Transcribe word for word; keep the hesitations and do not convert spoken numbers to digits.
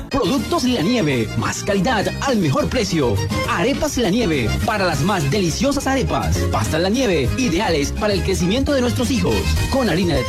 Productos La Nieve, más calidad al mejor precio. Arepas La Nieve, para las más deliciosas arepas. Pastas La Nieve, ideales para el crecimiento de nuestros hijos. Con harina de